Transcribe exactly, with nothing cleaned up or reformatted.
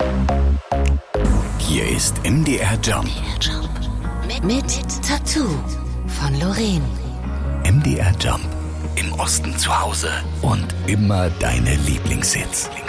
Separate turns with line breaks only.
Hier ist M D R Jump.
Mit Tattoo von Lorraine.
M D R Jump. Im Osten zu Hause und immer deine Lieblingshits.